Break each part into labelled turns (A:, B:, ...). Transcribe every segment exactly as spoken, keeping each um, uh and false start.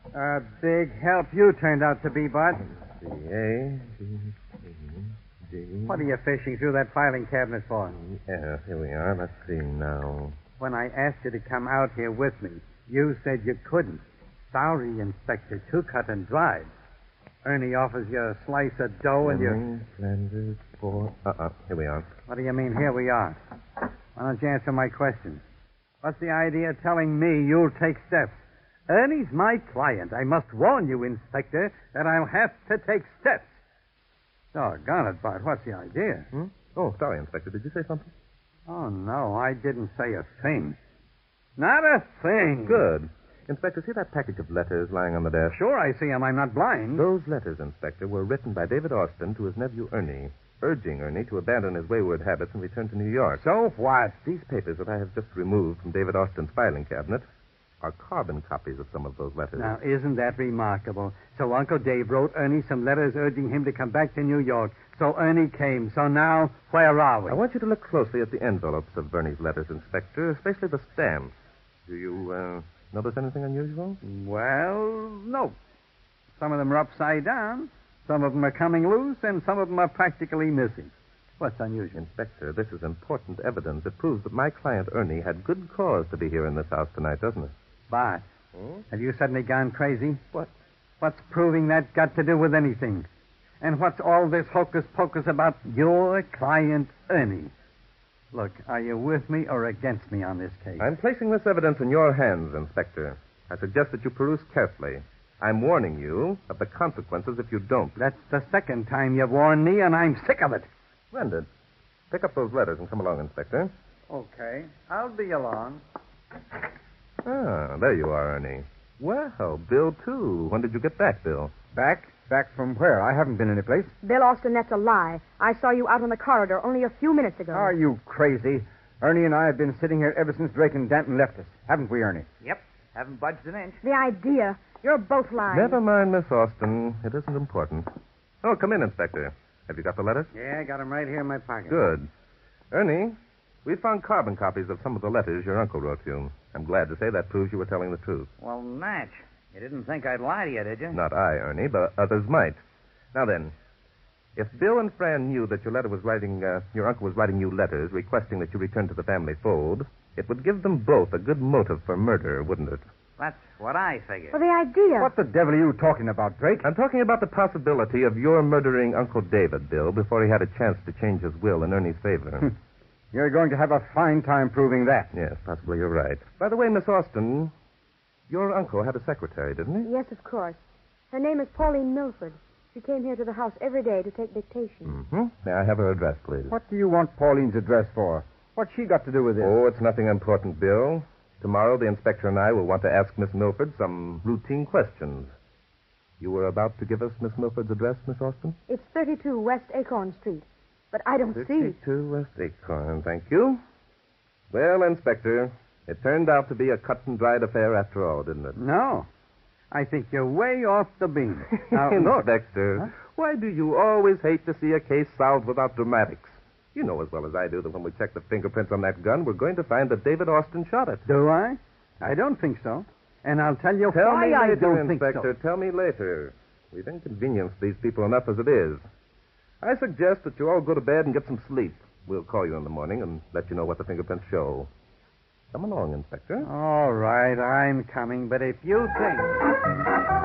A: A big help you turned out to be, Bart.
B: C A B C D.
A: What are you fishing through that filing cabinet for?
B: Yeah, here we are. Let's see now.
A: When I asked you to come out here with me, you said you couldn't. Sorry, Inspector. Too cut and dried. Ernie offers you a slice of dough and you...
B: Flanders, four... Uh-uh. Here we are.
A: What do you mean, here we are? Why don't you answer my question? What's the idea of telling me you'll take steps? Ernie's my client. I must warn you, Inspector, that I'll have to take steps. Doggone it, Bart. What's the idea?
B: Hmm? Oh, sorry, Inspector. Did you say something?
A: Oh, no, I didn't say a thing. Not a thing.
B: Good. Inspector, see that package of letters lying on the desk?
A: Sure, I see him. I'm not blind.
B: Those letters, Inspector, were written by David Austin to his nephew Ernie, urging Ernie to abandon his wayward habits and return to New York.
A: So what?
B: These papers that I have just removed from David Austin's filing cabinet are carbon copies of some of those letters.
A: Now, isn't that remarkable? So Uncle Dave wrote Ernie some letters urging him to come back to New York. So Ernie came. So now, where are we?
B: I want you to look closely at the envelopes of Ernie's letters, Inspector, especially the stamps. Do you, uh, notice anything unusual?
A: Well, no. Some of them are upside down, some of them are coming loose, and some of them are practically missing. What's unusual?
B: Inspector, this is important evidence. It proves that my client Ernie had good cause to be here in this house tonight, doesn't it?
A: Bart,
B: Hmm?
A: have you suddenly gone crazy?
B: What?
A: What's proving that got to do with anything? And what's all this hocus-pocus about your client, Ernie? Look, are you with me or against me on this case?
B: I'm placing this evidence in your hands, Inspector. I suggest that you peruse carefully. I'm warning you of the consequences if you don't.
A: That's the second time you've warned me, and I'm sick of it.
B: Splendid. Pick up those letters and come along, Inspector.
A: Okay, I'll be along.
B: Ah, there you are, Ernie. Well, Bill, too. When did you get back, Bill?
C: Back? Back from where? I haven't been any place.
D: Bill Austin, that's a lie. I saw you out on the corridor only a few minutes ago.
C: Are you crazy? Ernie and I have been sitting here ever since Drake and Danton left us. Haven't we, Ernie?
E: Yep. Haven't budged an inch.
D: The idea. You're both lying.
B: Never mind, Miss Austin. It isn't important. Oh, come in, Inspector. Have you got the letters?
A: Yeah, I got them right here in my pocket.
B: Good. Ernie, we found carbon copies of some of the letters your uncle wrote you. I'm glad to say that proves you were telling the truth.
E: Well, Natch, you didn't think I'd lie to you, did you?
B: Not I, Ernie, but others might. Now then, if Bill and Fran knew that your letter was writing, uh, your uncle was writing you letters requesting that you return to the family fold, it would give them both a good motive for murder, wouldn't it?
E: That's what I figured.
D: Well, the idea.
C: What the devil are you talking about, Drake?
B: I'm talking about the possibility of your murdering Uncle David, Bill, before he had a chance to change his will in Ernie's favor.
C: You're going to have a fine time proving that.
B: Yes, possibly you're right. By the way, Miss Austin, your uncle had a secretary, didn't he?
D: Yes, of course. Her name is Pauline Milford. She came here to the house every day to take dictation.
B: Mm-hmm. May I have her address, please?
C: What do you want Pauline's address for? What's she got to do with this?
B: Oh, it's nothing important, Bill. Tomorrow, the inspector and I will want to ask Miss Milford some routine questions. You were about to give us Miss Milford's address, Miss Austin?
D: It's thirty-two West Acorn Street. But I don't see.
B: thirty-two West Acorn, thank you. Well, Inspector, it turned out to be a cut and dried affair after all, didn't it?
A: No. I think you're way off the beam. Now, look.
B: Inspector,
A: Huh?
B: why do you always hate to see a case solved without dramatics? You know as well as I do that when we check the fingerprints on that gun, we're going to find that David Austin shot it.
A: Do I? I don't think so. And I'll tell you
B: Tell
A: why
B: me
A: I
B: later,
A: don't think
B: Inspector.
A: so.
B: Tell me later. We've inconvenienced these people enough as it is. I suggest that you all go to bed and get some sleep. We'll call you in the morning and let you know what the fingerprints show. Come along, Inspector.
A: All right, I'm coming, but if you think...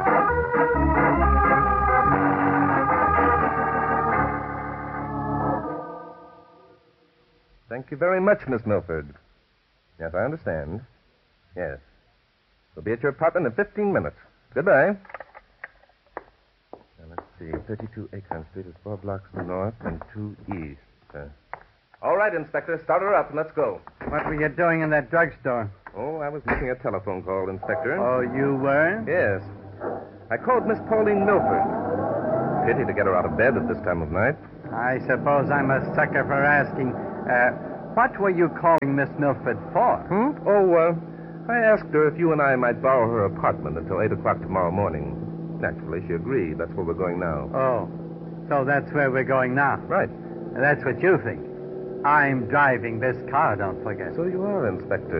B: Thank you very much, Miss Milford. Yes, I understand. Yes. We'll be at your apartment in fifteen minutes. Goodbye. Now, let's see. thirty-two Acorn Street is four blocks north and two east. Uh, all right, Inspector. Start her up and let's go.
A: What were you doing in that drugstore?
B: Oh, I was making a telephone call, Inspector.
A: Oh, you were?
B: Yes. I called Miss Pauline Milford. Pity to get her out of bed at this time of night.
A: I suppose I'm a sucker for asking. Uh, what were you calling Miss Milford for?
B: Hmm? Oh, uh, I asked her if you and I might borrow her apartment until eight o'clock tomorrow morning. Naturally, she agreed. That's where we're going now.
A: Oh, so that's where we're going now.
B: Right.
A: That's what you think. I'm driving this car, don't forget.
B: So you are, Inspector.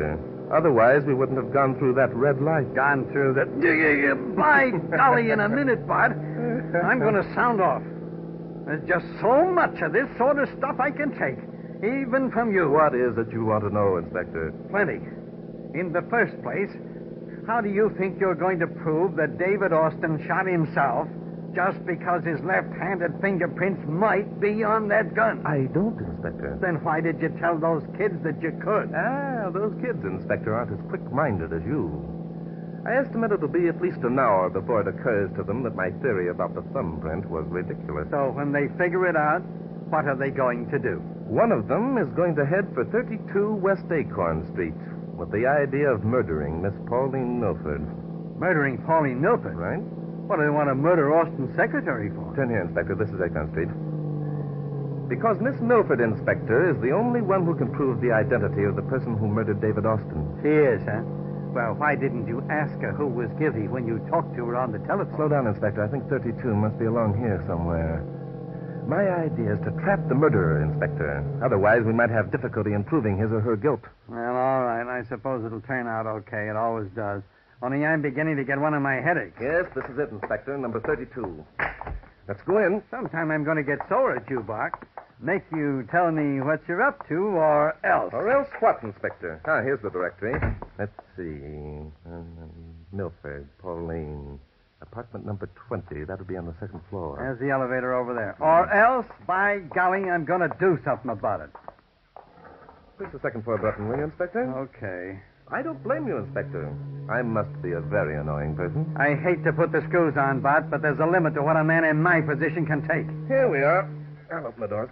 B: Otherwise, we wouldn't have gone through that red light.
A: Gone through the... By golly, in a minute, Bart, I'm going to sound off. There's just so much of this sort of stuff I can take, even from you.
B: What is it you want to know, Inspector?
A: Plenty. In the first place, how do you think you're going to prove that David Austin shot himself just because his left-handed fingerprints might be on that gun?
B: I don't, Inspector.
A: Then why did you tell those kids that you could?
B: Ah, those kids, Inspector, aren't as quick-minded as you. I estimate it'll be at least an hour before it occurs to them that my theory about the thumbprint was ridiculous.
A: So when they figure it out, what are they going to do?
B: One of them is going to head for thirty-two West Acorn Street with the idea of murdering Miss Pauline Milford.
A: Murdering Pauline Milford?
B: Right?
A: What do they want to murder Austin's secretary for?
B: Turn here, Inspector. This is Acorn Street. Because Miss Milford, Inspector, is the only one who can prove the identity of the person who murdered David Austin.
A: She is, huh? Well, why didn't you ask her who was guilty when you talked to her on the telephone?
B: Slow down, Inspector. I think thirty-two must be along here somewhere. My idea is to trap the murderer, Inspector. Otherwise, we might have difficulty in proving his or her guilt.
A: Well, all right. I suppose it'll turn out okay. It always does. Only I'm beginning to get one of my headaches.
B: Yes, this is it, Inspector. Number thirty-two. Let's go in.
A: Sometime I'm going to get sore at you, Bart. Make you tell me what you're up to, or else.
B: Or else what, Inspector? Ah, here's the directory. Let's see. Um, Milford, Pauline. Apartment number twenty. That'll be on the second floor.
A: There's the elevator over there. Or else, by golly, I'm going to do something about it.
B: Push the second floor button, will you, Inspector?
A: Okay.
B: I don't blame you, Inspector. I must be a very annoying person.
A: I hate to put the screws on, Bart, but there's a limit to what a man in my position can take.
B: Here we are. I'll open the doors.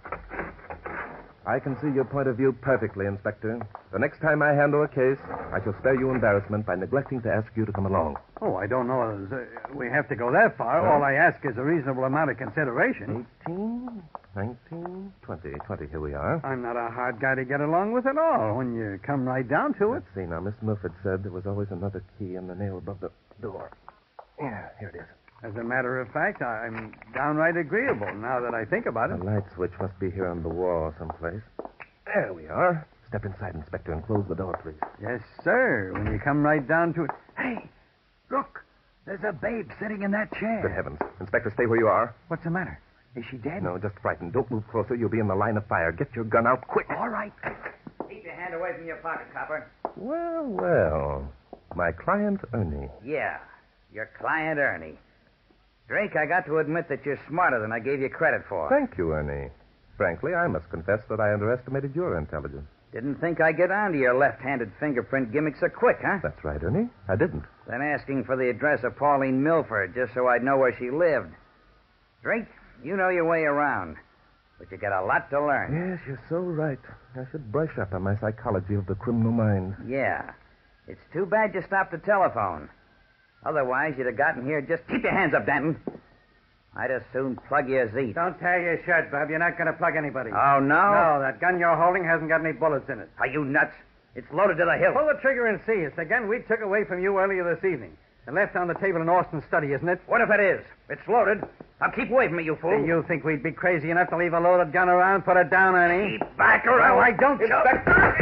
B: I can see your point of view perfectly, Inspector. The next time I handle a case, I shall spare you embarrassment by neglecting to ask you to come along.
A: Oh, I don't know if uh, we have to go that far.
B: No.
A: All I ask is a reasonable amount of consideration.
B: Eighteen, nineteen, twenty. Twenty, here we are.
A: I'm not a hard guy to get along with at all when you come right down to it.
B: Let's see now. Miss Milford said there was always another key in the nail above the door. Yeah, here it is.
A: As a matter of fact, I'm downright agreeable now that I think about it.
B: The light switch must be here on the wall someplace. There we are. Step inside, Inspector, and close the door, please.
A: Yes, sir. When you come right down to it. Hey, look. There's a babe sitting in that chair.
B: Good heavens. Inspector, stay where you are.
A: What's the matter? Is she dead?
B: No, just frightened. Don't move closer. You'll be in the line of fire. Get your gun out quick.
A: All right.
E: Keep your hand away from your pocket, copper.
B: Well, well. My client, Ernie.
E: Yeah, your client, Ernie. Drake, I got to admit that you're smarter than I gave you credit for.
B: Thank you, Ernie. Frankly, I must confess that I underestimated your intelligence.
E: Didn't think I'd get onto your left-handed fingerprint gimmick so quick, huh?
B: That's right, Ernie. I didn't.
E: Then asking for the address of Pauline Milford just so I'd know where she lived. Drake, you know your way around, but you got a lot to learn.
B: Yes, you're so right. I should brush up on my psychology of the criminal mind.
E: Yeah. It's too bad you stopped the telephone. Otherwise, you'd have gotten here. Just keep your hands up, Danton. I'd as soon plug your Z.
A: Don't tear your shirt, Bob. You're not going to plug anybody.
E: Oh, no?
A: No, that gun you're holding hasn't got any bullets in it.
E: Are you nuts? It's loaded to the hilt.
A: Pull the trigger and see. It's the gun we took away from you earlier this evening and left on the table in Austin's study, isn't it?
E: What if it is? It's loaded. Now keep away from me, you fool.
A: Do you think we'd be crazy enough to leave a loaded gun around? Put it down, Ernie.
E: Keep back around.
A: No, I don't.
B: Inspector!